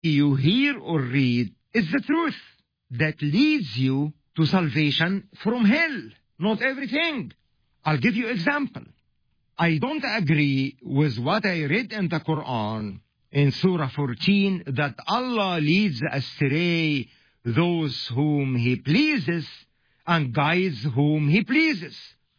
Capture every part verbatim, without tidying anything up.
you hear or read is the truth that leads you to salvation from hell. Not everything. I'll give you example. I don't agree with what I read in the Quran in Surah fourteen that Allah leads astray those whom He pleases and guides whom He pleases.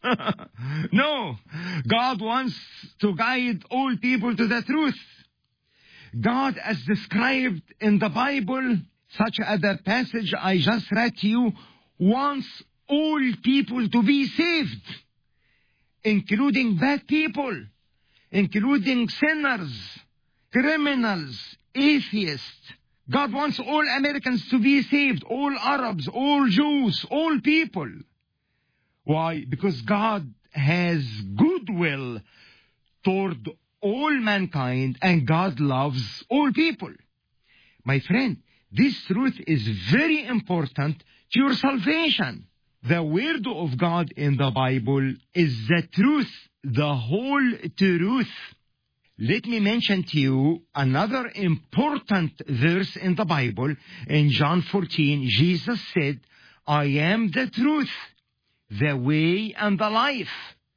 No, God wants to guide all people to the truth. God, as described in the Bible, such as the passage I just read to you, wants all people to be saved, including bad people, including sinners, criminals, atheists. God wants all Americans to be saved, all Arabs, all Jews, all people. Why? Because God has goodwill toward all mankind, and God loves all people. My friend, this truth is very important to your salvation. The word of God in the Bible is the truth, the whole truth. Let me mention to you another important verse in the Bible. In John fourteen, Jesus said, I am the truth, the way, and the life.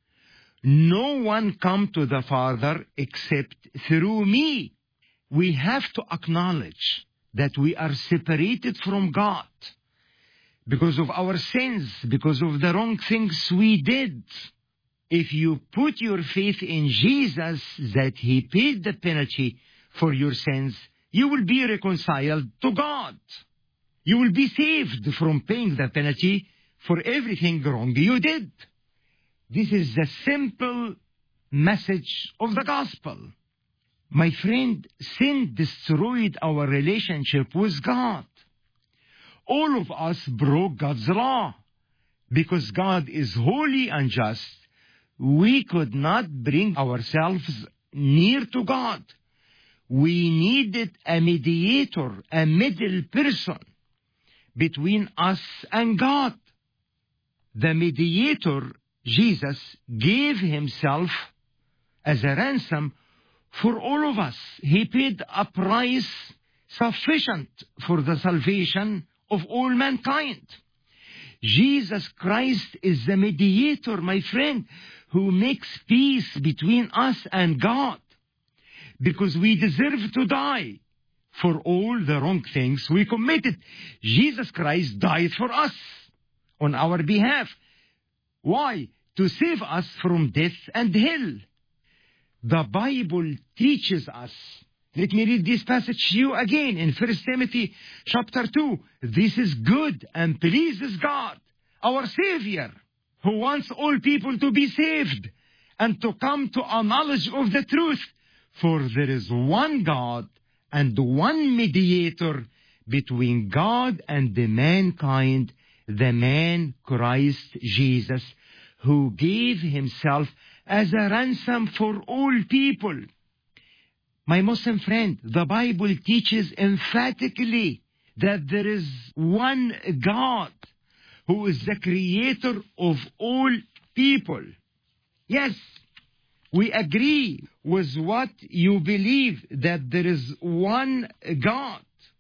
No one come to the Father except through me. We have to acknowledge that we are separated from God because of our sins, because of the wrong things we did. If you put your faith in Jesus, that He paid the penalty for your sins, you will be reconciled to God. You will be saved from paying the penalty for everything wrong you did. This is the simple message of the gospel. My friend, sin destroyed our relationship with God. All of us broke God's law. Because God is holy and just, we could not bring ourselves near to God. We needed a mediator, a middle person between us and God. The mediator, Jesus, gave Himself as a ransom for all of us. He paid a price sufficient for the salvation of all mankind. Jesus Christ is the mediator, my friend, who makes peace between us and God. Because we deserve to die for all the wrong things we committed. Jesus Christ died for us on our behalf. Why? To save us from death and hell. The Bible teaches us. Let me read this passage to you again in First Timothy chapter two. This is good and pleases God, our Savior, who wants all people to be saved and to come to a knowledge of the truth. For there is one God and one mediator between God and the mankind, the man Christ Jesus, who gave Himself as a ransom for all people. My Muslim friend, the Bible teaches emphatically that there is one God who is the creator of all people. Yes, we agree with what you believe, that there is one God.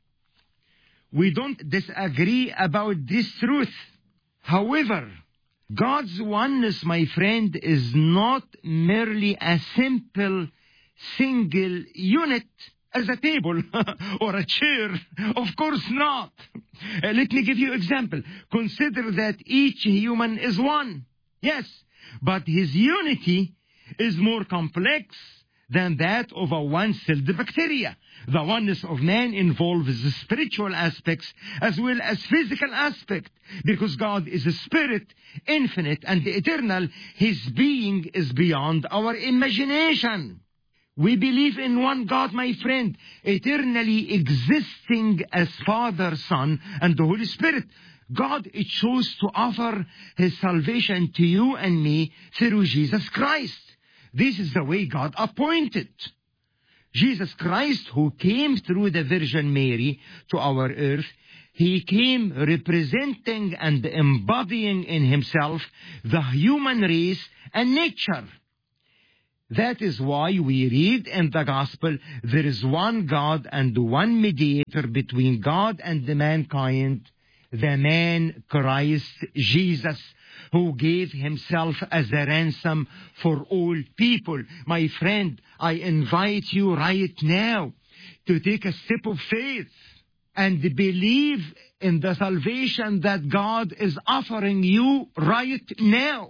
We don't disagree about this truth. However, God's oneness, my friend, is not merely a simple single unit as a table or a chair. Of course not. Uh, let me give you an example. Consider that each human is one. Yes, but his unity is more complex than that of a one-celled bacteria. The oneness of man involves the spiritual aspects as well as physical aspect. Because God is a spirit, infinite and eternal, His being is beyond our imagination. We believe in one God, my friend, eternally existing as Father, Son, and the Holy Spirit. God chose to offer His salvation to you and me through Jesus Christ. This is the way God appointed. Jesus Christ, who came through the Virgin Mary to our earth, He came representing and embodying in Himself the human race and nature. That is why we read in the gospel, there is one God and one mediator between God and the mankind, the man Christ Jesus, who gave himself as a ransom for all people. My friend, I invite you right now to take a step of faith and believe in the salvation that God is offering you right now.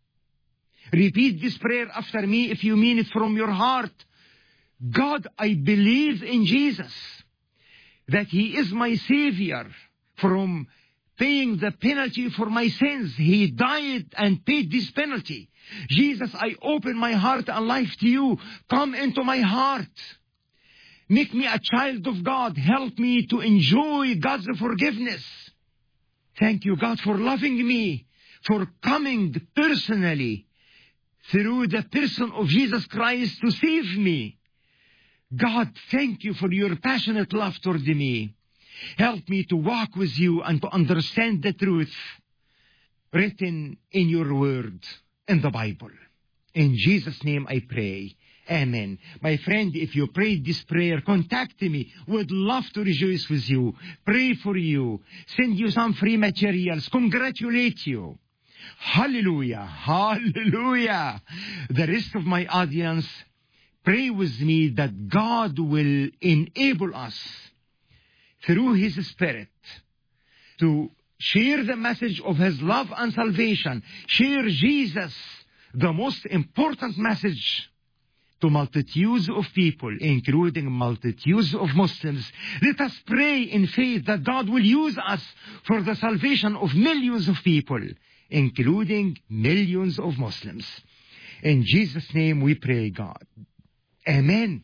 Repeat this prayer after me if you mean it from your heart. God, I believe in Jesus, that He is my Savior from paying the penalty for my sins. He died and paid this penalty. Jesus, I open my heart and life to you. Come into my heart. Make me a child of God. Help me to enjoy God's forgiveness. Thank you, God, for loving me, for coming personally through the person of Jesus Christ to save me. God, thank you for your passionate love toward me. Help me to walk with you and to understand the truth written in your word in the Bible. In Jesus' name I pray. Amen. My friend, if you prayed this prayer, contact me. Would love to rejoice with you, pray for you, send you some free materials, congratulate you. Hallelujah. Hallelujah. The rest of my audience, pray with me that God will enable us through His Spirit to share the message of His love and salvation. Share Jesus, the most important message, to multitudes of people, including multitudes of Muslims. Let us pray in faith that God will use us for the salvation of millions of people, including millions of Muslims. In Jesus' name we pray, God. Amen.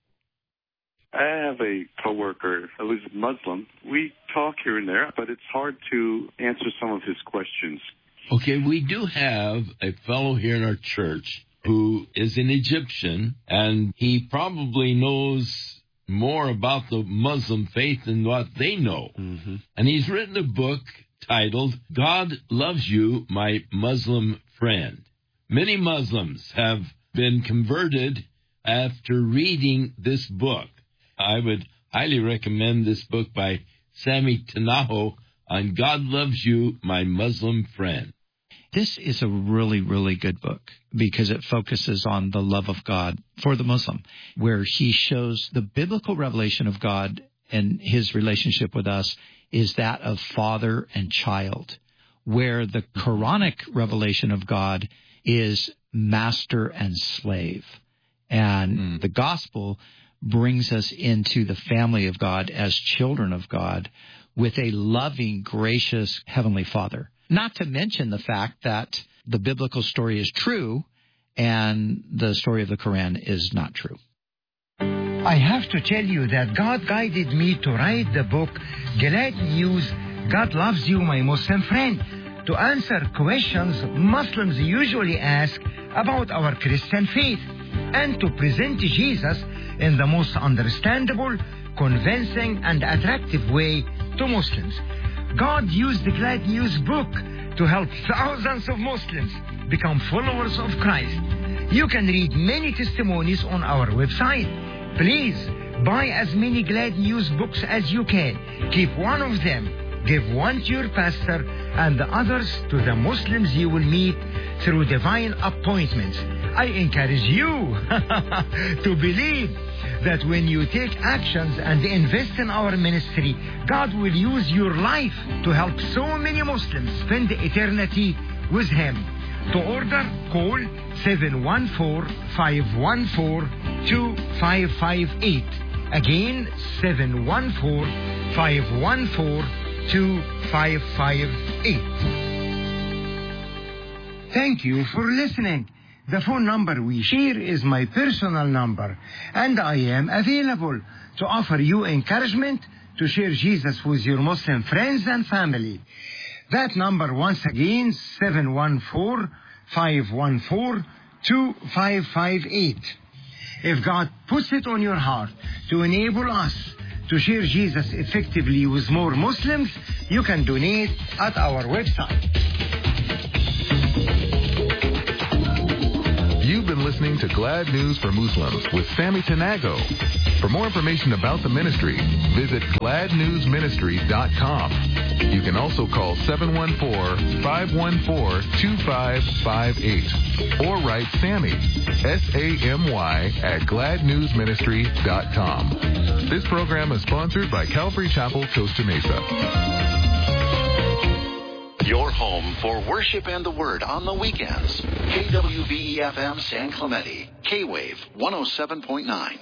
I have a coworker who is Muslim. We talk here and there, but it's hard to answer some of his questions. Okay, we do have a fellow here in our church who is an Egyptian, and he probably knows more about the Muslim faith than what they know. Mm-hmm. And he's written a book titled, God Loves You, My Muslim Friend. Many Muslims have been converted after reading this book. I would highly recommend this book by Sami Tanaho on God Loves You, My Muslim Friend. This is a really, really good book because it focuses on the love of God for the Muslim, where he shows the biblical revelation of God and His relationship with us is that of father and child, where the Quranic revelation of God is master and slave. And mm. the gospel brings us into the family of God as children of God with a loving, gracious Heavenly Father. Not to mention the fact that the biblical story is true and the story of the Quran is not true. I have to tell you that God guided me to write the book, Glad News, God Loves You, My Muslim Friend, to answer questions Muslims usually ask about our Christian faith and to present Jesus in the most understandable, convincing, and attractive way to Muslims. God used the Glad News book to help thousands of Muslims become followers of Christ. You can read many testimonies on our website. Please buy as many Glad News books as you can. Keep one of them. Give one to your pastor and the others to the Muslims you will meet through divine appointments. I encourage you to believe that when you take actions and invest in our ministry, God will use your life to help so many Muslims spend eternity with Him. To order, call seven one four, five one four, two five five eight. Again, seven one four, five one four, two five five eight. Thank you for listening. The phone number we share is my personal number, and I am available to offer you encouragement to share Jesus with your Muslim friends and family. That number, once again, seven one four, five one four, two five five eight. If God puts it on your heart to enable us to share Jesus effectively with more Muslims, you can donate at our website. You've been been listening to Glad News for Muslims with Sammy Tanago. For more information about the ministry, visit glad news ministry dot com. You can also call seven one four, five one four, two five five eight or write Sammy, S A M Y, at glad news ministry dot com. This program is sponsored by Calvary Chapel, Costa Mesa. Your home for worship and the word on the weekends. K W B E F M San Clemente, K-Wave one oh seven point nine.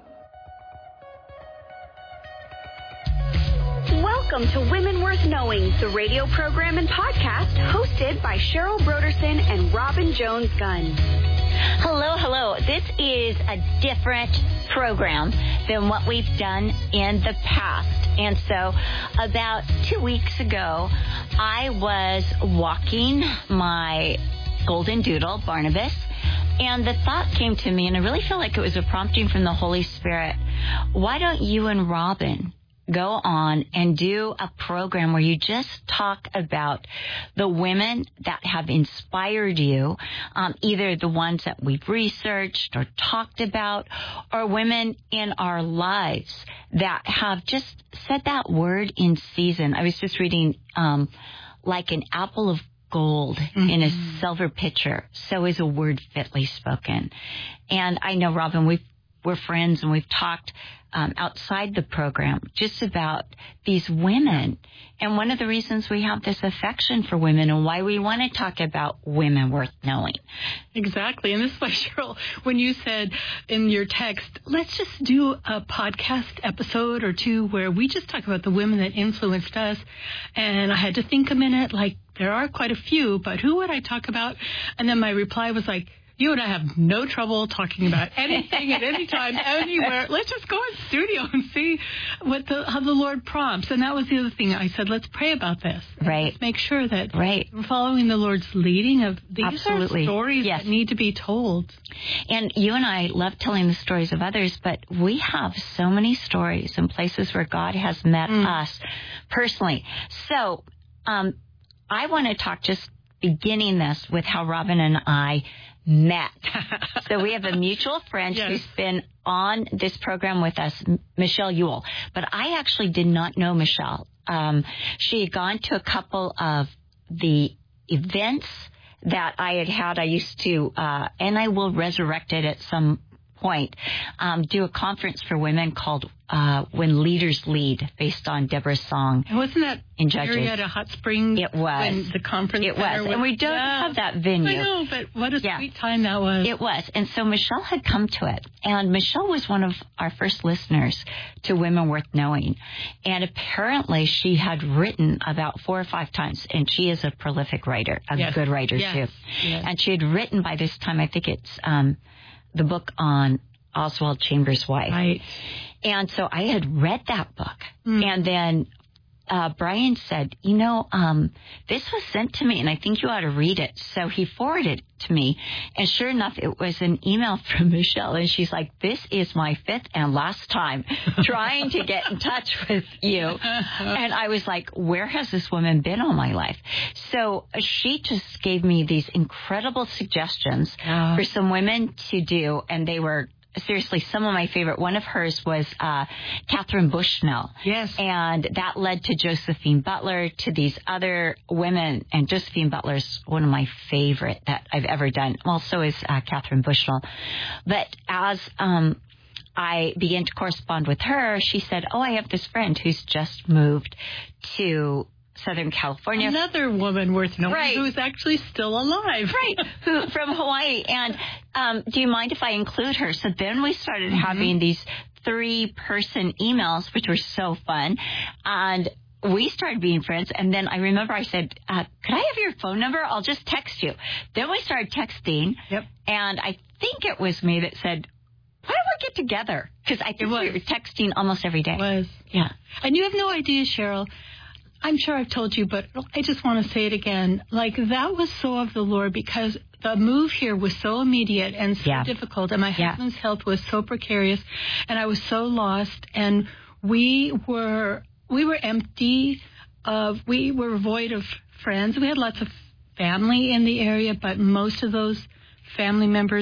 Welcome to Women Worth Knowing, the radio program and podcast hosted by Cheryl Broderson and Robin Jones-Gunn. Hello, hello. This is a different program than what we've done in the past. And so about two weeks ago, I was walking my golden doodle, Barnabas, and the thought came to me, and I really feel like it was a prompting from the Holy Spirit. Why don't you and Robin go on and do a program where you just talk about the women that have inspired you, um, either the ones that we've researched or talked about, or women in our lives that have just said that word in season. I was just reading um, like an apple of gold mm-hmm. in a silver pitcher, so is a word fitly spoken. And I know, Robin, we've, we're friends and we've talked Um, outside the program, just about these women. And one of the reasons we have this affection for women and why we want to talk about women worth knowing. Exactly. And this is why, Cheryl, when you said in your text, let's just do a podcast episode or two where we just talk about the women that influenced us. And I had to think a minute, like, there are quite a few, but who would I talk about? And then my reply was like, you and I have no trouble talking about anything at any time, anywhere. Let's just go in studio and see what the, how the Lord prompts. And that was the other thing. I said, let's pray about this. Right. Let's make sure that right. we're following the Lord's leading of these Absolutely. are stories yes. that need to be told. And you and I love telling the stories of others, but we have so many stories and places where God has met mm. us personally. So um, I want to talk just beginning this with how Robin and I met. So we have a mutual friend yes. who's been on this program with us, Michelle Ewell. But I actually did not know Michelle. Um, she had gone to a couple of the events that I had had. I used to, uh, and I will resurrect it at some point, um, do a conference for women called uh, When Leaders Lead, based on Deborah's song. And wasn't that in Judges? Area at a hot spring? It was. When the conference It was. was. And we don't yeah. have that venue. I know, but what a yeah. sweet time that was. It was. And so Michelle had come to it. And Michelle was one of our first listeners to Women Worth Knowing. And apparently she had written about four or five times. And she is a prolific writer, a yes. good writer, yes. too. Yes. And she had written by this time, I think it's um, the book on Oswald Chambers' wife. Right. And so I had read that book. Mm. And then uh, Brian said, you know, um, this was sent to me, and I think you ought to read it. So he forwarded it to me. And sure enough, it was an email from Michelle. And she's like, this is my fifth and last time trying to get in touch with you. And I was like, where has this woman been all my life? So she just gave me these incredible suggestions yeah. for some women to do. And they were seriously, some of my favorite. One of hers was uh, Catherine Bushnell. Yes. And that led to Josephine Butler, to these other women. And Josephine Butler's one of my favorite that I've ever done. Well, so is uh, Catherine Bushnell. But as um, I began to correspond with her, she said, oh, I have this friend who's just moved to Southern California. Another woman worth knowing right. who is actually still alive. Right, who from Hawaii. And um, do you mind if I include her? So then we started mm-hmm. having these three-person emails, which were so fun. And we started being friends. And then I remember I said, uh, could I have your phone number? I'll just text you. Then we started texting. Yep. And I think it was me that said, why don't we get together? Because I think we were texting almost every day. It was. Yeah. And you have no idea, Cheryl. I'm sure I've told you, but I just want to say it again. Like, that was so of the Lord, because the move here was so immediate and so yeah. difficult, and my yeah. husband's health was so precarious, and I was so lost, and we were we were empty of, we were void of friends. We had lots of family in the area, but most of those family members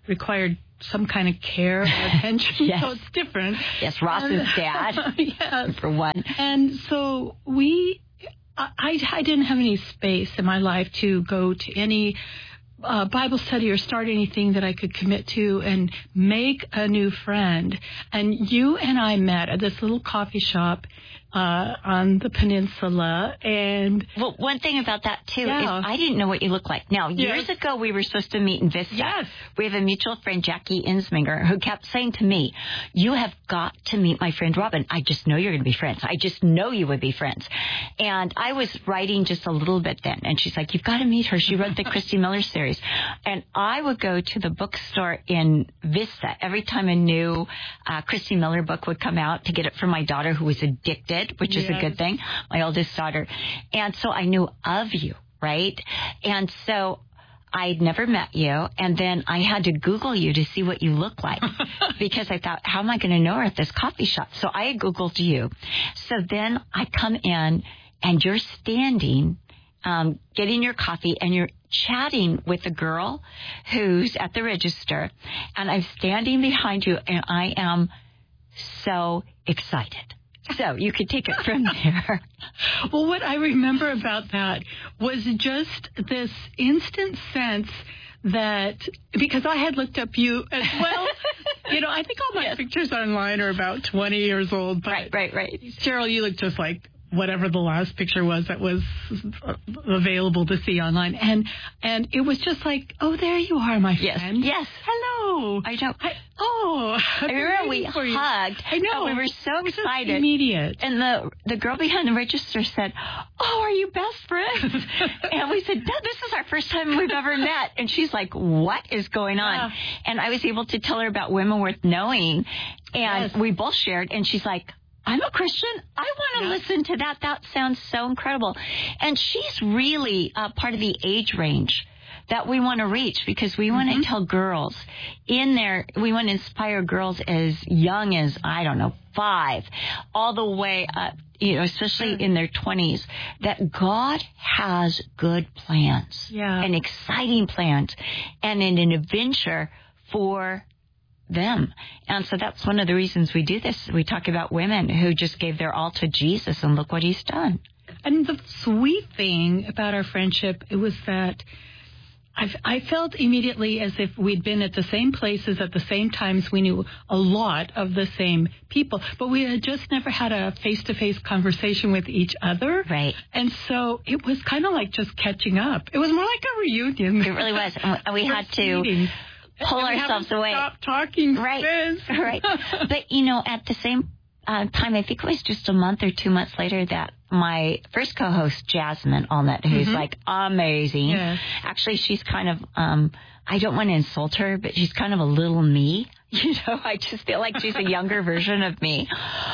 required some kind of care or attention. Yes. So it's different. Yes, Ross's dad, yes. for one. And so we, I, I didn't have any space in my life to go to any uh, Bible study or start anything that I could commit to and make a new friend. And you and I met at this little coffee shop uh, on the peninsula. And well, one thing about that, too, yeah. is I didn't know what you looked like. Now, years yes. ago, we were supposed to meet in Vista. Yes. We have a mutual friend, Jackie Insminger, who kept saying to me, you have got to meet my friend Robin. I just know you're going to be friends. I just know you would be friends. And I was writing just a little bit then. And she's like, you've got to meet her. She wrote the Christy Miller series. And I would go to the bookstore in Vista every time a new uh, Christy Miller book would come out to get it for my daughter, who was addicted, which is yes. a good thing, my oldest daughter. And so I knew of you, right? And so I'd never met you, and then I had to Google you to see what you look like because I thought, how am I going to know her at this coffee shop? So I Googled you. So then I come in, and you're standing, um, getting your coffee, and you're chatting with a girl who's at the register, and I'm standing behind you, and I am so excited. So you could take it from there. Well, what I remember about that was just this instant sense that, because I had looked up you as well, you know, I think all my yes. pictures online are about twenty years old. But right, right, right. Cheryl, you look just like whatever the last picture was that was available to see online. And and it was just like, oh, there you are, my yes. friend. Yes. Hello. I know. I, oh. I remember we hugged. I know. We were so it was excited. Immediate. And the the girl behind the register said, oh, are you best friends? And we said, no, this is our first time we've ever met. And she's like, what is going on? Yeah. And I was able to tell her about Women Worth Knowing. And yes. we both shared. And she's like, I'm a Christian. I want to yeah. listen to that. That sounds so incredible. And she's really uh, part of the age range that we want to reach, because we want to mm-hmm. tell girls in there, we want to inspire girls as young as, I don't know, five, all the way up, you know, especially in their twenties, that God has good plans yeah. and exciting plans and an adventure for them. And so that's one of the reasons we do this. We talk about women who just gave their all to Jesus, and look what he's done. And the sweet thing about our friendship, it was that I've, I felt immediately as if we'd been at the same places at the same times. We knew a lot of the same people, but we had just never had a face-to-face conversation with each other. Right. And so it was kind of like just catching up. It was more like a reunion. It really was. And we had to meetings. pull and ourselves we away. Stop talking. Right. Fizz. Right. But, you know, at the same uh, time, I think it was just a month or two months later that my first co-host, Jasmine Allnut, who's mm-hmm. like amazing. Yes. Actually, she's kind of, um, I don't want to insult her, but she's kind of a little me. You know, I just feel like she's a younger version of me.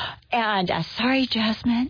And uh, sorry, Jasmine.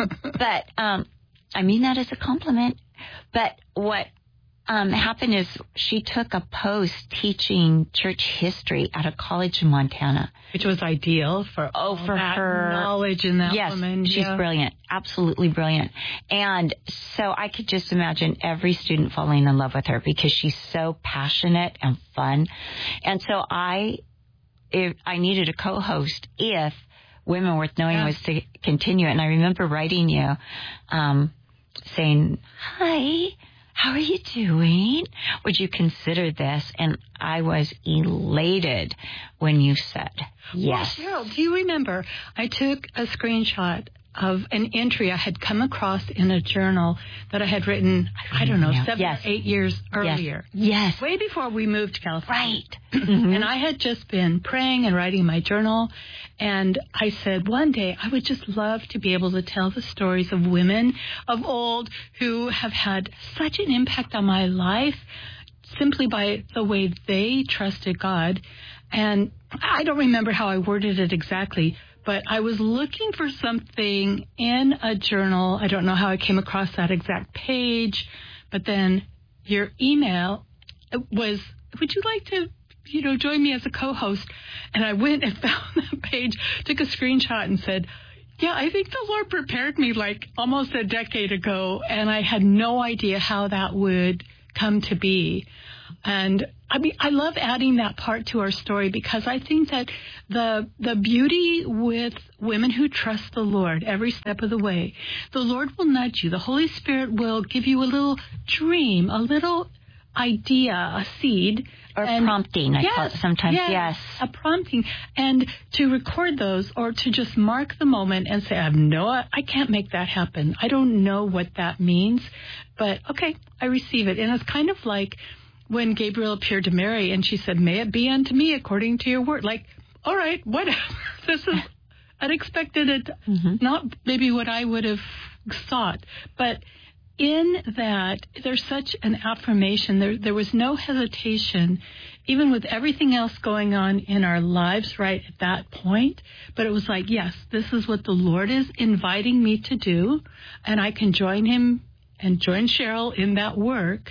But um, I mean that as a compliment. But what Um, happened is she took a post teaching church history at a college in Montana, which was ideal for oh for that her knowledge in that yes, woman. She's yeah. brilliant, absolutely brilliant. And so I could just imagine every student falling in love with her because she's so passionate and fun. And so I, if I needed a co-host if Women Worth Knowing yeah. was to continue. And I remember writing you, um, saying, "Hi. How are you doing? Would you consider this?" And I was elated when you said yes. Well, Cheryl, do you remember I took a screenshot of an entry I had come across in a journal that I had written, I don't know, seven yes. or eight years earlier. Yes. yes. Way before we moved to California. Right. Mm-hmm. And I had just been praying and writing my journal. And I said, one day I would just love to be able to tell the stories of women of old who have had such an impact on my life simply by the way they trusted God. And I don't remember how I worded it exactly, but I was looking for something in a journal. I don't know how I came across that exact page, but then your email was, would you like to, you know, join me as a co-host? And I went and found that page, took a screenshot and said, yeah, I think the Lord prepared me like almost a decade ago, and I had no idea how that would come to be. And I mean, I love adding that part to our story because I think that the the beauty with women who trust the Lord every step of the way, the Lord will nudge you. The Holy Spirit will give you a little dream, a little idea, a seed. Or and, prompting, I yes, call it sometimes, yes, yes. A prompting. And to record those or to just mark the moment and say, I have no, I can't make that happen. I don't know what that means, but okay, I receive it. And it's kind of like when Gabriel appeared to Mary and she said, may it be unto me according to your word. Like, all right, whatever. This is unexpected. It, mm-hmm. Not maybe what I would have thought, but in that, there's such an affirmation. There, there was no hesitation, even with everything else going on in our lives right at that point. But it was like, yes, this is what the Lord is inviting me to do, and I can join him and join Cheryl in that work.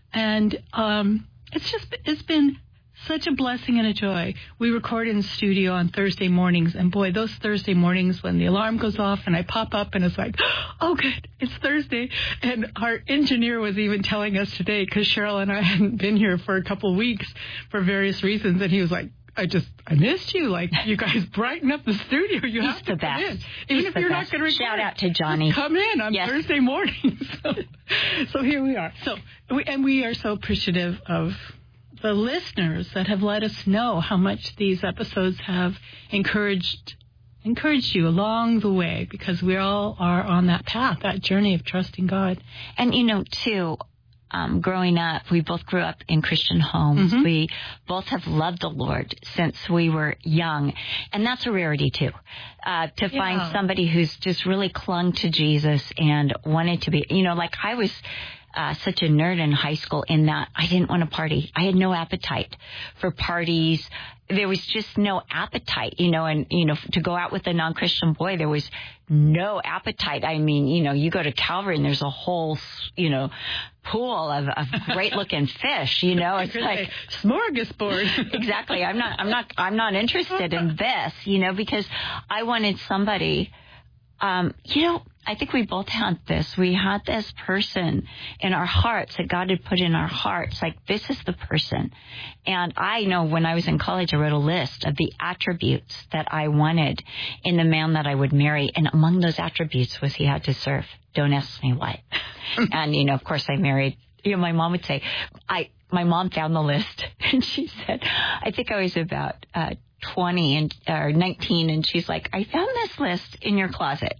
And um, it's just, it's been such a blessing and a joy. We record in the studio on Thursday mornings, and boy, those Thursday mornings when the alarm goes off and I pop up and it's like, oh, good, it's Thursday. And our engineer was even telling us today, because Cheryl and I hadn't been here for a couple of weeks for various reasons, and he was like, I just, I missed you. Like, you guys brighten up the studio. You He's have to the come best. in. Even He's if the you're best. not going to record. Shout out to Johnny. Come in on yes. Thursday mornings. so, so here we are. So, we, and we are so appreciative of the listeners that have let us know how much these episodes have encouraged encouraged you along the way, because we all are on that path, that journey of trusting God. And, you know, too, um, growing up, we both grew up in Christian homes. Mm-hmm. We both have loved the Lord since we were young. And that's a rarity, too, uh, to yeah. find somebody who's just really clung to Jesus and wanted to be, you know, like I was Uh, such a nerd in high school in that I didn't want to party. I had no appetite for parties. There was just no appetite, you know, and, you know, to go out with a non-Christian boy, there was no appetite. I mean, you know, you go to Calvary and there's a whole, you know, pool of, of great looking fish, you know, it's like smorgasbord. Exactly. I'm not, I'm not, I'm not interested in this, you know, because I wanted somebody, um, you know, I think we both had this. We had this person in our hearts that God had put in our hearts. Like, this is the person. And I know when I was in college, I wrote a list of the attributes that I wanted in the man that I would marry. And among those attributes was he had to serve. Don't ask me why. And, you know, of course I married, you know, my mom would say, I, my mom found the list and she said, I think I was about, uh, twenty and or nineteen, and she's like, I found this list in your closet.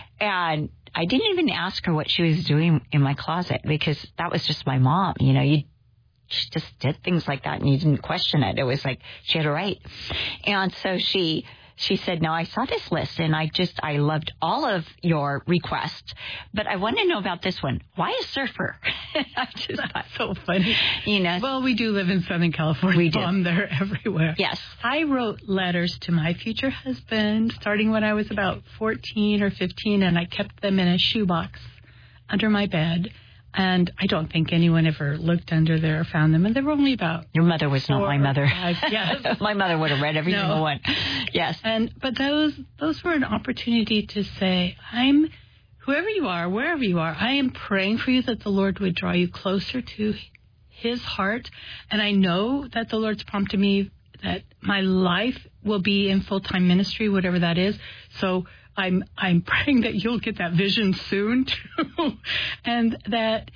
And I didn't even ask her what she was doing in my closet, because that was just my mom. You know, you she just did things like that and you didn't question it. It was like she had a right. And so she she said, no, I saw this list and I just, I loved all of your requests, but I want to know about this one. Why a surfer? I just That's thought, so funny. You know. Well, we do live in Southern California. We do. I'm there everywhere. Yes. I wrote letters to my future husband starting when I was about fourteen or fifteen, and I kept them in a shoebox under my bed. And I don't think anyone ever looked under there or found them. And they were only about... Your mother was not my mother. Yes. My mother would have read every no. single one. Yes. And But those those were an opportunity to say, I'm... Whoever you are, wherever you are, I am praying for you that the Lord would draw you closer to his heart. And I know that the Lord's prompted me that my life will be in full-time ministry, whatever that is. So... I'm I'm praying that you'll get that vision soon too, and that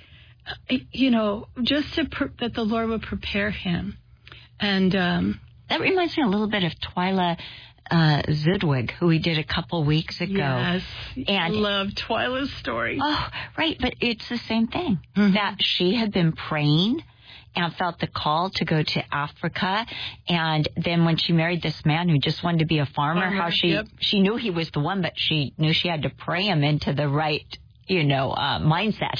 you know just to per, that the Lord would prepare him, and um, that reminds me a little bit of Twyla uh, Zudwig, who we did a couple weeks ago. Yes, and I love Twyla's story. Oh, right, but it's the same thing mm-hmm. that she had been praying and felt the call to go to Africa. And then when she married this man who just wanted to be a farmer, farmer how she yep. she knew he was the one, but she knew she had to pray him into the right, you know, uh, mindset.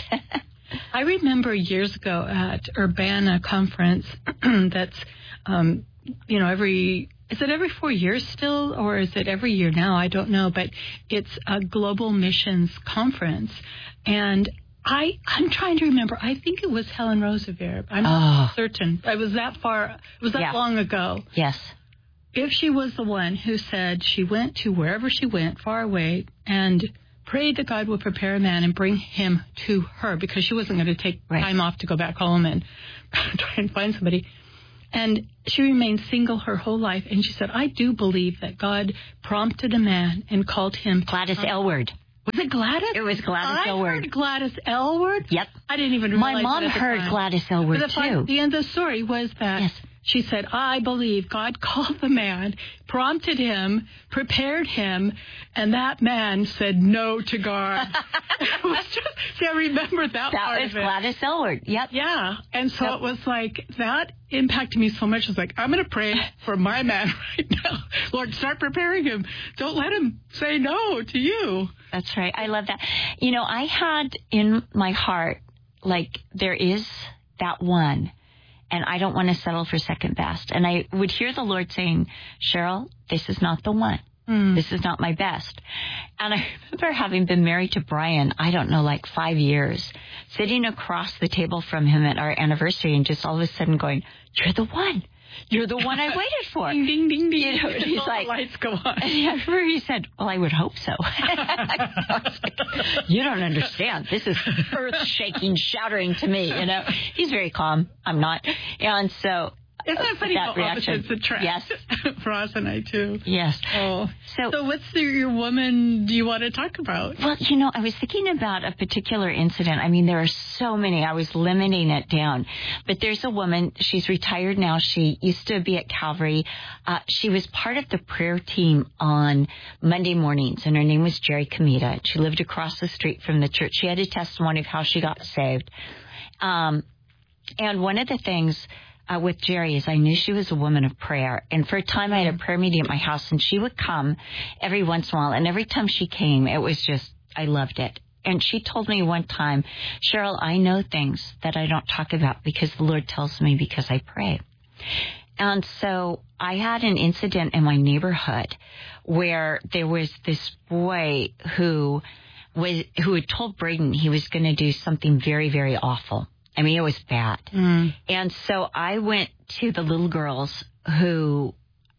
I remember years ago at Urbana conference that's, um, you know, every... Is it every four years still, or is it every year now? I don't know, but it's a global missions conference. And I, I'm trying to remember. I think it was Helen Roosevelt. I'm not oh. certain. It was that far. It was that yeah. long ago. Yes. If she was the one who said she went to wherever she went, far away, and prayed that God would prepare a man and bring him to her, because she wasn't going to take right. time off to go back home and try and find somebody. And she remained single her whole life. And she said, I do believe that God prompted a man and called him Gladys Aylward. Was it Gladys? It was Gladys I Aylward. Heard Gladys Aylward? Yep. I didn't even realize My mom that at the heard time. Gladys Aylward, but the, too. The end of the story was that yes. she said, I believe God called the man, prompted him, prepared him, and that man said no to God. It was just, see, I remember that, that part was of it. Gladys Aylward. Yep. Yeah. And so yep. it was like, that impacted me so much. I was like, I'm going to pray for my man right now. Lord, start preparing him. Don't let him say no to you. That's right. I love that. You know, I had in my heart, like, there is that one, and I don't want to settle for second best. And I would hear the Lord saying, Cheryl, this is not the one. Mm. This is not my best. And I remember having been married to Brian, I don't know, like five years, sitting across the table from him at our anniversary and just all of a sudden going, you're the one. You're the one I waited for. Ding, ding, ding, ding. You know, he's all like, the lights go on. And I remember he said, well, I would hope so. I was like, you don't understand. This is earth-shaking, shattering to me, you know. He's very calm. I'm not. And so... Isn't that funny that how reaction. opposites attract? Yes. Ross and I, too. Yes. Oh. So, so what's the, your woman do you want to talk about? Well, you know, I was thinking about a particular incident. I mean, there are so many. I was limiting it down. But there's a woman. She's retired now. She used to be at Calvary. Uh, she was part of the prayer team on Monday mornings, and her name was Jerry Comita. She lived across the street from the church. She had a testimony of how she got saved. Um, and one of the things... Uh, with Jerry is I knew she was a woman of prayer. And for a time, I had a prayer meeting at my house, and she would come every once in a while. And every time she came, it was just, I loved it. And she told me one time, Cheryl, I know things that I don't talk about because the Lord tells me because I pray. And so I had an incident in my neighborhood where there was this boy who was who had told Braden he was going to do something very, very awful. I mean, it was bad. Mm. And so I went to the little girls whose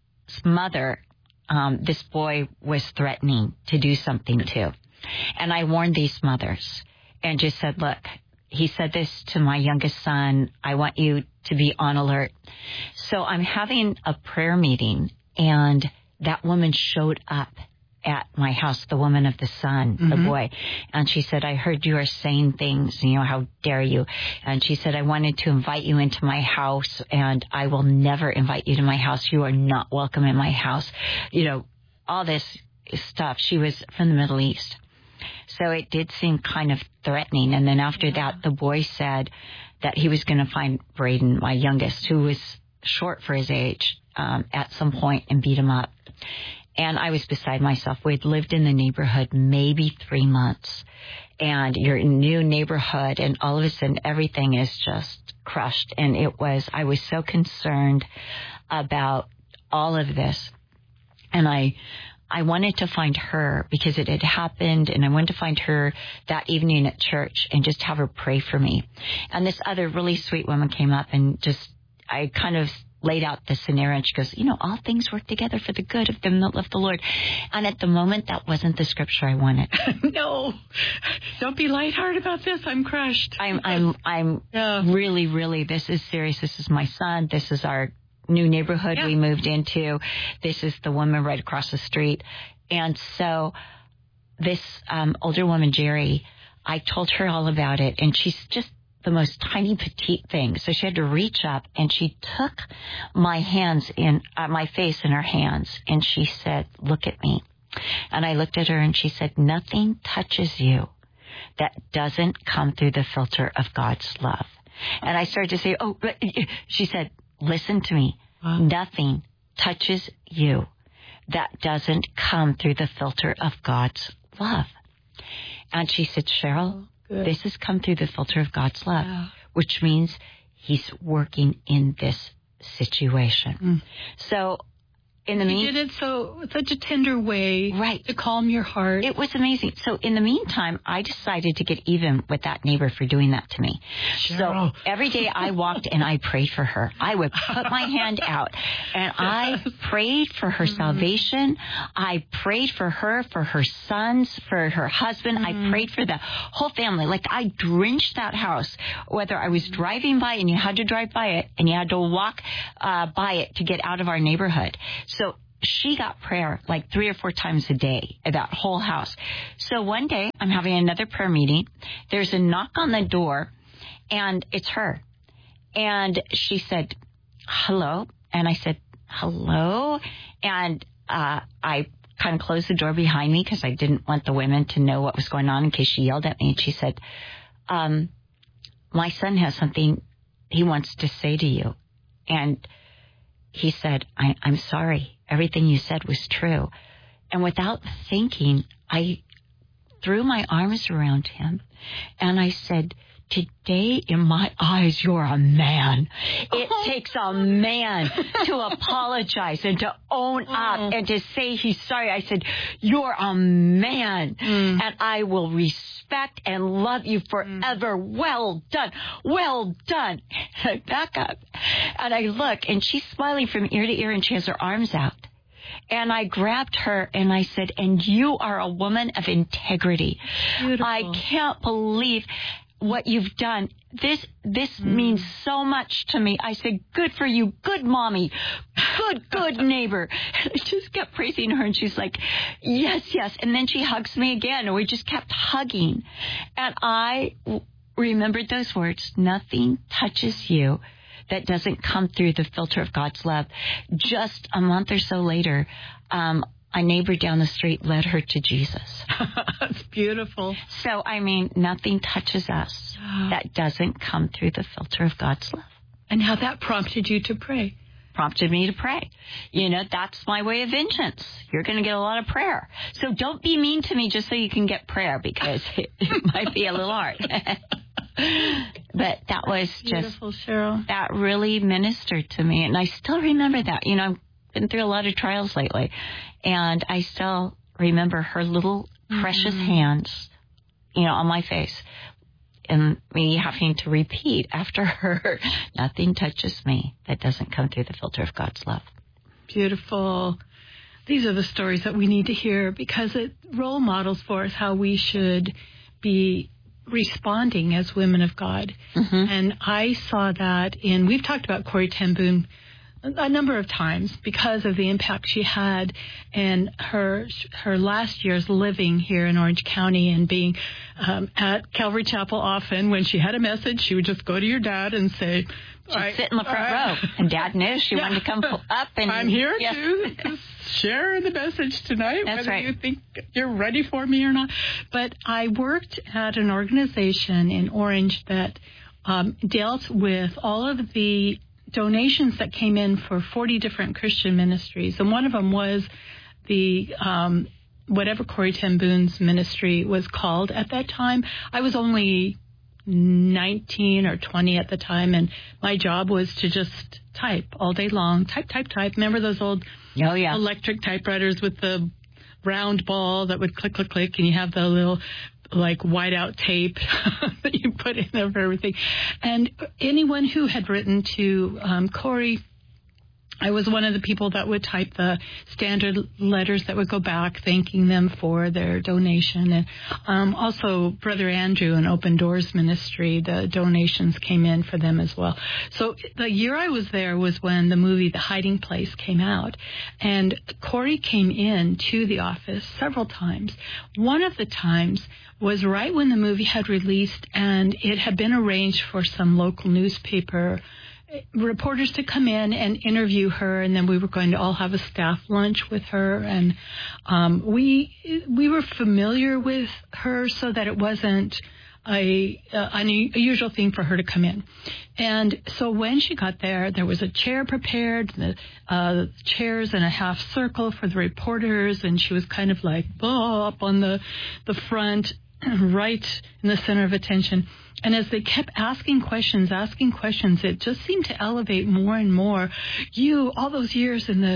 mother, um, this boy was threatening to do something to. And I warned these mothers and just said, look, he said this to my youngest son. I want you to be on alert. So I'm having a prayer meeting, and that woman showed up at my house, the woman of the son, mm-hmm. the boy. And she said, I heard you are saying things, you know, how dare you? And she said, I wanted to invite you into my house, and I will never invite you to my house. You are not welcome in my house. You know, all this stuff. She was from the Middle East. So it did seem kind of threatening. And then after yeah. that, the boy said that he was going to find Braden, my youngest, who was short for his age, um, at some point and beat him up. And I was beside myself. We'd lived in the neighborhood maybe three months. And you're in a new neighborhood, and all of a sudden everything is just crushed. And it was, I was so concerned about all of this. And I, I wanted to find her because it had happened, and I wanted to find her that evening at church and just have her pray for me. And this other really sweet woman came up and just, I kind of laid out the scenario, and she goes, you know, all things work together for the good of them that love the Lord. And at the moment, that wasn't the scripture I wanted. No, don't be lighthearted about this. I'm crushed. I'm, I'm, I'm yeah. really, really, this is serious. This is my son. This is our new neighborhood yeah. we moved into. This is the woman right across the street. And so this um, older woman, Jerry, I told her all about it, and she's just the most tiny petite thing. So she had to reach up, and she took my hands in, uh, my face in her hands, and she said, look at me. And I looked at her, and she said, nothing touches you that doesn't come through the filter of God's love. And I started to say, oh, she said, listen to me. Wow. Nothing touches you that doesn't come through the filter of God's love. And she said, Cheryl, Good. This has come through the filter of God's love, yeah. which means he's working in this situation. Mm. So In the He mean- did it so such a tender way, right, to calm your heart. It was amazing. So in the meantime, I decided to get even with that neighbor for doing that to me. Cheryl. So every day I walked and I prayed for her. I would put my hand out and I prayed for her mm-hmm. salvation. I prayed for her, for her sons, for her husband. Mm-hmm. I prayed for the whole family. Like I drenched that house, whether I was driving by and you had to drive by it and you had to walk uh, by it to get out of our neighborhood. So she got prayer like three or four times a day at that whole house. So one day I'm having another prayer meeting. There's a knock on the door and it's her. And she said, hello. And I said, hello. And uh, I kind of closed the door behind me because I didn't want the women to know what was going on in case she yelled at me. And she said, um, my son has something he wants to say to you. And he said, I, I'm sorry. Everything you said was true. And without thinking, I threw my arms around him and I said, today in my eyes, you're a man. It oh. takes a man to apologize and to own oh. up and to say he's sorry. I said, you're a man mm. and I will respect and love you forever. Mm. Well done. Well done. I back up and I look and she's smiling from ear to ear and she has her arms out. And I grabbed her and I said, and you are a woman of integrity. Beautiful. I can't believe what you've done. This this mm. means so much to me. I said, good for you, good mommy, good, good neighbor. And I just kept praising her and she's like, yes, yes. And then she hugs me again and we just kept hugging. And I w- remembered those words, nothing touches you that doesn't come through the filter of God's love. Just a month or so later, um, a neighbor down the street led her to Jesus. That's beautiful. So, I mean, nothing touches us that doesn't come through the filter of God's love. And how that prompted you to pray. Prompted me to pray. You know, that's my way of vengeance. You're going to get a lot of prayer. So don't be mean to me just so you can get prayer because it, it might be a little hard. But that was just, beautiful, Cheryl. That really ministered to me. And I still remember that. You know, I've been through a lot of trials lately. And I still remember her little precious mm-hmm. hands, you know, on my face. And me having to repeat after her, nothing touches me that doesn't come through the filter of God's love. Beautiful. These are the stories that we need to hear because it role models for us how we should be responding as women of God. Mm-hmm. And I saw that in, we've talked about Corrie ten Boom a number of times because of the impact she had and her her last years living here in Orange County and being um, at Calvary Chapel often. When she had a message, she would just go to your dad and say, she'd right, sit in the front right. row. And Dad knew she yeah. wanted to come up. And I'm here yeah. to just share the message tonight, That's whether right. you think you're ready for me or not. But I worked at an organization in Orange that um, dealt with all of the donations that came in for forty different Christian ministries. And one of them was the um, whatever Corrie ten Boom's ministry was called at that time. I was only nineteen or twenty at the time, and my job was to just type all day long. Type, type, type. Remember those old oh, yeah. electric typewriters with the round ball that would click, click, click, and you have the little like whiteout tape that you put in there for everything. And anyone who had written to um, Corrie, I was one of the people that would type the standard letters that would go back thanking them for their donation. And um, also Brother Andrew and Open Doors Ministry, the donations came in for them as well. So the year I was there was when the movie The Hiding Place came out. And Corrie came in to the office several times. One of the times was right when the movie had released, and it had been arranged for some local newspaper reporters to come in and interview her, and then we were going to all have a staff lunch with her. And um, we we were familiar with her so that it wasn't a, a unusual thing for her to come in. And so when she got there, there was a chair prepared, the uh, chairs in a half circle for the reporters, and she was kind of like oh, up on the the front, right in the center of attention. And as they kept asking questions, asking questions, it just seemed to elevate more and more. You, all those years in the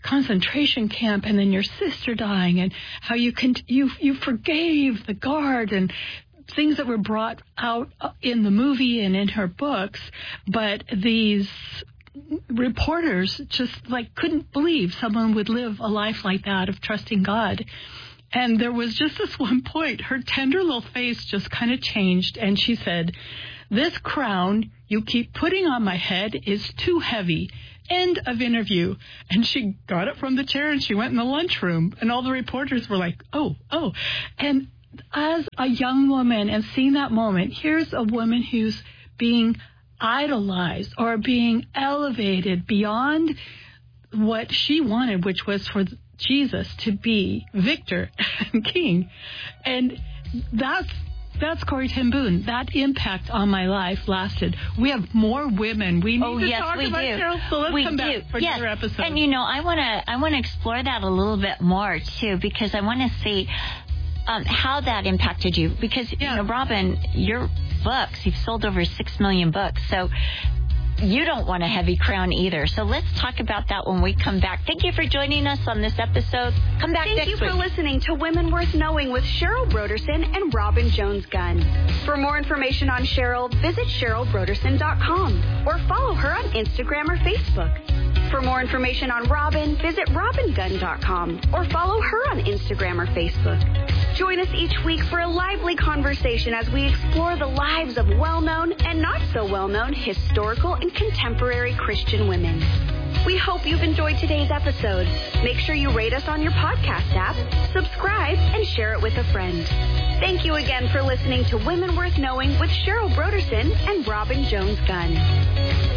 concentration camp and then your sister dying and how you can, you, you forgave the guard and things that were brought out in the movie and in her books, but these reporters just like couldn't believe someone would live a life like that of trusting God. And there was just this one point, her tender little face just kind of changed, and she said, "This crown you keep putting on my head is too heavy. End of interview." And she got it from the chair and she went in the lunchroom, and all the reporters were like, oh, oh. And as a young woman and seeing that moment, here's a woman who's being idolized or being elevated beyond what she wanted, which was for Jesus to be victor and king. And that's that's Corrie ten Boom. That impact on my life lasted. We have more women. We need oh, to yes, talk we about do. Cheryl. So let's we come do. back for yes. another episode. And you know, I want to I want to explore that a little bit more too, because I want to see um, how that impacted you. Because yeah. you know, Robin, your books, you've sold over six million books, so you don't want a heavy crown either. So let's talk about that when we come back. Thank you for joining us on this episode. Come back Thank next you week. for listening to Women Worth Knowing with Cheryl Broderson and Robin Jones-Gunn. For more information on Cheryl, visit cheryl broderson dot com or follow her on Instagram or Facebook. For more information on Robin, visit robin gunn dot com or follow her on Instagram or Facebook. Join us each week for a lively conversation as we explore the lives of well-known and not so well-known historical and contemporary Christian women. We hope you've enjoyed today's episode. Make sure you rate us on your podcast app, subscribe, and share it with a friend. Thank you again for listening to Women Worth Knowing with Cheryl Broderson and Robin Jones-Gunn.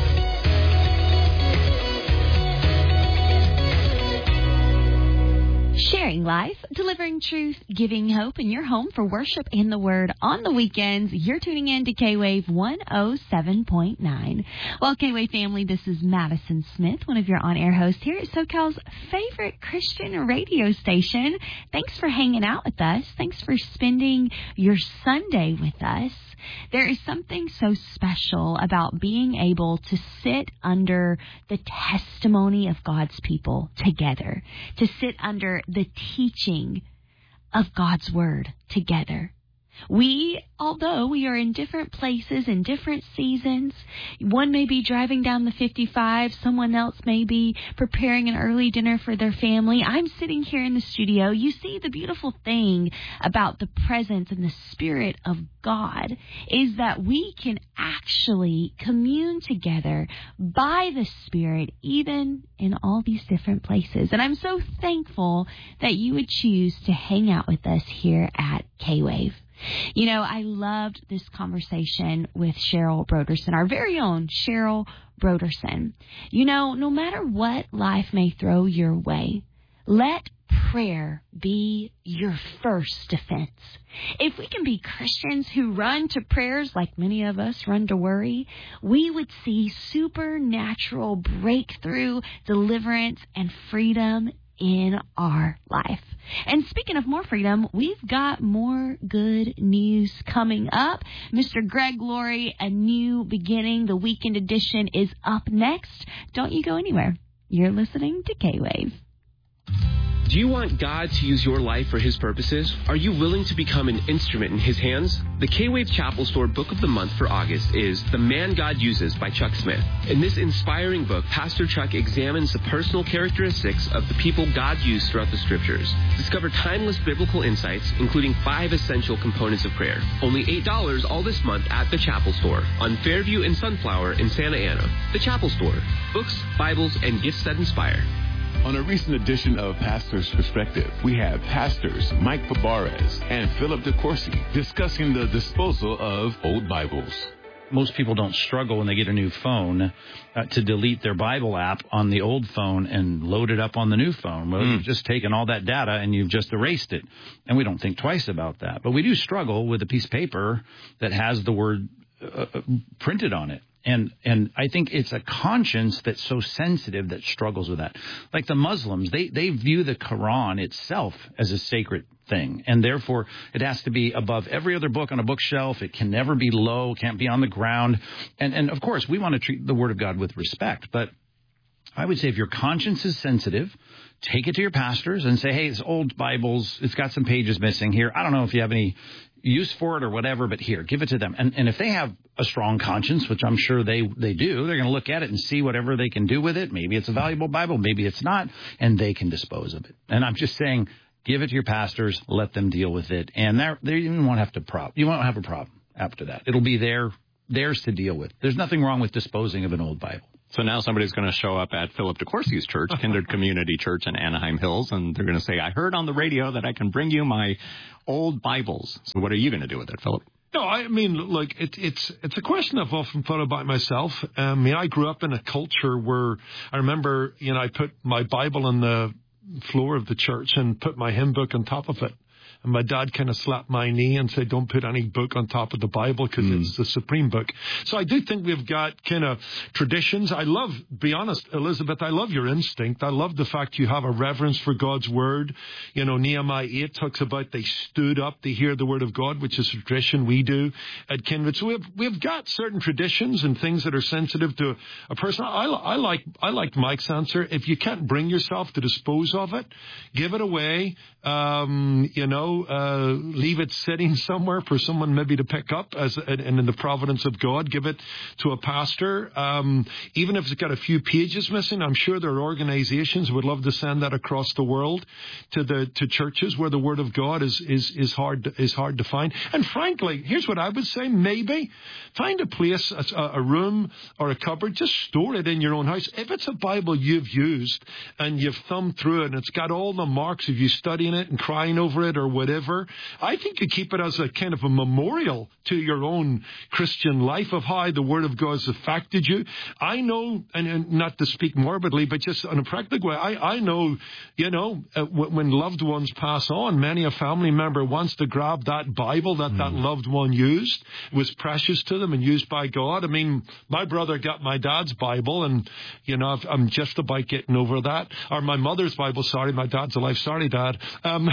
Sharing life, delivering truth, giving hope in your home for worship and the word on the weekends. You're tuning in to K-Wave one oh seven point nine. Well, K-Wave family, this is Madison Smith, one of your on-air hosts here at SoCal's favorite Christian radio station. Thanks for hanging out with us. Thanks for spending your Sunday with us. There is something so special about being able to sit under the testimony of God's people together, to sit under the teaching of God's word together. We, although we are in different places in different seasons, one may be driving down the fifty-five, someone else may be preparing an early dinner for their family. I'm sitting here in the studio. You see, the beautiful thing about the presence and the Spirit of God is that we can actually commune together by the Spirit, even in all these different places. And I'm so thankful that you would choose to hang out with us here at K-Wave. You know, I loved this conversation with Cheryl Broderson, our very own Cheryl Broderson. You know, no matter what life may throw your way, let prayer be your first defense. If we can be Christians who run to prayers like many of us run to worry, we would see supernatural breakthrough, deliverance, and freedom in our life. And speaking of more freedom, we've got more good news coming up. Mister Greg Laurie, A New Beginning, the weekend edition, is up next. Don't you go anywhere. You're listening to K-Wave. Do you want God to use your life for His purposes? Are you willing to become an instrument in His hands? The K-Wave Chapel Store Book of the Month for August is The Man God Uses by Chuck Smith. In this inspiring book, Pastor Chuck examines the personal characteristics of the people God used throughout the Scriptures. Discover timeless biblical insights, including five essential components of prayer. Only eight dollars all this month at the Chapel Store on Fairview and Sunflower in Santa Ana. The Chapel Store. Books, Bibles, and gifts that inspire. On a recent edition of Pastor's Perspective, we have pastors Mike Fabarez and Philip DeCourcy discussing the disposal of old Bibles. Most people don't struggle when they get a new phone uh, to delete their Bible app on the old phone and load it up on the new phone. Well, mm. you've just taken all that data and you've just erased it. And we don't think twice about that. But we do struggle with a piece of paper that has the word uh, printed on it. And and I think it's a conscience that's so sensitive that struggles with that. Like the Muslims, they, they view the Quran itself as a sacred thing. And therefore, it has to be above every other book on a bookshelf. It can never be low, can't be on the ground. And, and of course, we want to treat the Word of God with respect. But I would say if your conscience is sensitive, take it to your pastors and say, hey, it's old Bibles. It's got some pages missing here. I don't know if you have any use for it or whatever, but here, give it to them. And, and if they have a strong conscience, which I'm sure they, they do, they're going to look at it and see whatever they can do with it. Maybe it's a valuable Bible. Maybe it's not. And they can dispose of it. And I'm just saying, give it to your pastors. Let them deal with it. And they even won't have to prop. You won't have a problem after that. It'll be their, theirs to deal with. There's nothing wrong with disposing of an old Bible. So now somebody's going to show up at Philip DeCourcy's church, Kindred Community Church in Anaheim Hills, and they're going to say, I heard on the radio that I can bring you my old Bibles. So what are you going to do with it, Philip? No, I mean, look, it, it's it's a question I've often thought about myself. I mean, I grew up in a culture where I remember, you know, I put my Bible on the floor of the church and put my hymn book on top of it. And my dad kind of slapped my knee and said, don't put any book on top of the Bible because mm. it's the supreme book. So I do think we've got kind of traditions. I love, be honest, Elizabeth, I love your instinct. I love the fact you have a reverence for God's word. You know, Nehemiah eight talks about they stood up to hear the word of God, which is a tradition we do at Kindred. So we've, we've got certain traditions and things that are sensitive to a person. I, I like, I like Mike's answer. If you can't bring yourself to dispose of it, give it away. Um, you know, uh, leave it sitting somewhere for someone maybe to pick up as, and in the providence of God, give it to a pastor. Um, even if it's got a few pages missing, I'm sure there are organizations who would love to send that across the world to the, to churches where the word of God is, is, is hard, to, is hard to find. And frankly, here's what I would say, maybe find a place, a, a room or a cupboard, just store it in your own house. If it's a Bible you've used and you've thumbed through it and it's got all the marks of you studying it and crying over it or whatever, I think you keep it as a kind of a memorial to your own Christian life of how the Word of God has affected you. I know, and, and not to speak morbidly, but just in a practical way, I, I know, you know, uh, w- when loved ones pass on, many a family member wants to grab that Bible that mm. that loved one used. It was precious to them and used by God. I mean, my brother got my dad's Bible, and, you know, I've, I'm just about getting over that. Or my mother's Bible, sorry, my dad's alive, sorry, Dad. Um,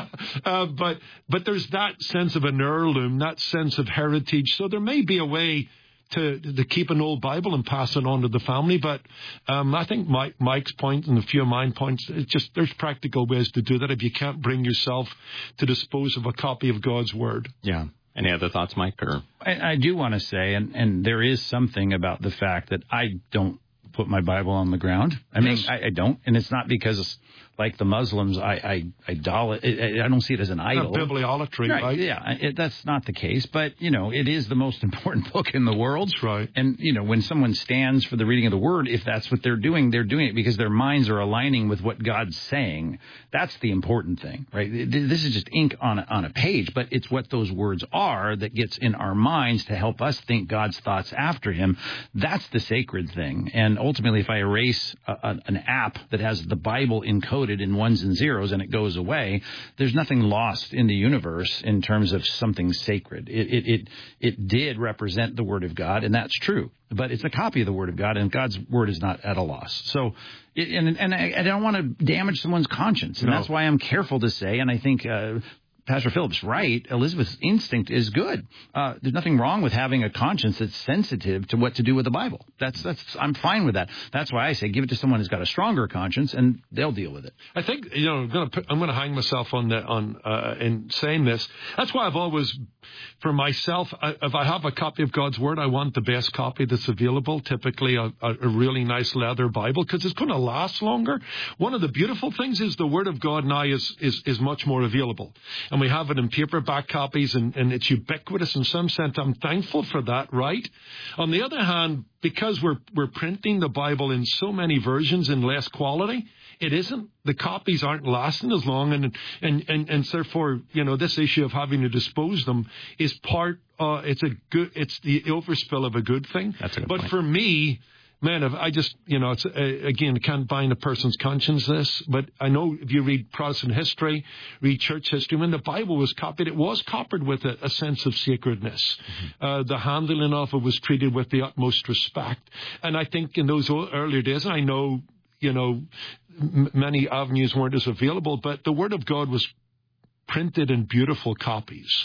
uh, but but there's that sense of an heirloom, that sense of heritage. So there may be a way to to keep an old Bible and pass it on to the family. But um, I think Mike, Mike's point and a few of mine points, it's just there's practical ways to do that if you can't bring yourself to dispose of a copy of God's Word. Yeah. Any other thoughts, Mike? Or I, I do want to say, and, and there is something about the fact that I don't put my Bible on the ground. I mean, yes. I, I don't, and it's not because, like the Muslims, I I, idol- I, I don't see it as an idol. Not bibliolatry, right? right? Yeah, it, that's not the case. But, you know, it is the most important book in the world. That's right. And, you know, when someone stands for the reading of the Word, if that's what they're doing, they're doing it because their minds are aligning with what God's saying. That's the important thing, right? This is just ink on a, on a page, but it's what those words are that gets in our minds to help us think God's thoughts after Him. That's the sacred thing. And ultimately, if I erase a, a, an app that has the Bible encoded in ones and zeros and it goes away, there's nothing lost in the universe in terms of something sacred. It it it, it did represent the Word of God, and that's true. But it's a copy of the Word of God, and God's Word is not at a loss. So, it, and and I, I don't want to damage someone's conscience, and no. that's why I'm careful to say, and I think uh, Pastor Philip's right. Elizabeth's instinct is good. Uh, there's nothing wrong with having a conscience that's sensitive to what to do with the Bible. That's that's. I'm fine with that. That's why I say give it to someone who's got a stronger conscience, and they'll deal with it. I think you know I'm going to put, I'm going to hang myself on the on uh, in saying this. That's why I've always, for myself, I, if I have a copy of God's Word, I want the best copy that's available. Typically, a, a, a really nice leather Bible because it's going to last longer. One of the beautiful things is the Word of God now is is is much more available. And we have it in paperback copies, and, and it's ubiquitous in some sense. I'm thankful for that, right? On the other hand, because we're we're printing the Bible in so many versions in less quality, it isn't. The copies aren't lasting as long, and and and, and therefore, you know, this issue of having to dispose them is part. Uh, it's a good. It's the overspill of a good thing. That's a good but point. For me, man, if I just, you know, it's uh, again, can't bind a person's conscience this, but I know if you read Protestant history, read church history, when the Bible was copied, it was copied with a, a sense of sacredness. Mm-hmm. Uh, the handling of it was treated with the utmost respect. And I think in those earlier days, and I know, you know, m- many avenues weren't as available, but the Word of God was printed in beautiful copies.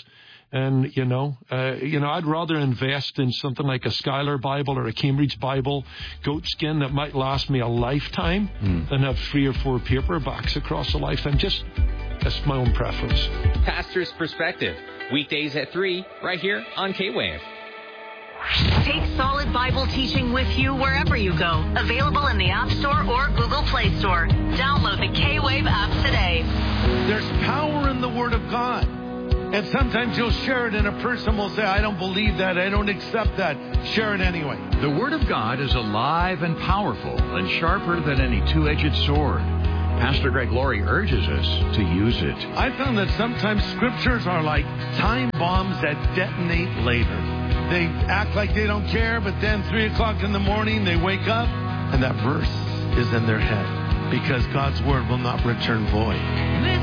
And, you know, uh, you know, I'd rather invest in something like a Schuyler Bible or a Cambridge Bible, goatskin, that might last me a lifetime mm. than have three or four paperbacks across a lifetime. Just, that's my own preference. Pastor's Perspective, weekdays at three, right here on K-Wave. Take solid Bible teaching with you wherever you go. Available in the App Store or Google Play Store. Download the K-Wave app today. There's power in the Word of God. And sometimes you'll share it and a person will say, I don't believe that, I don't accept that. Share it anyway. The Word of God is alive and powerful and sharper than any two-edged sword. Pastor Greg Laurie urges us to use it. I found that sometimes scriptures are like time bombs that detonate later. They act like they don't care, but then three o'clock in the morning they wake up and that verse is in their head because God's Word will not return void.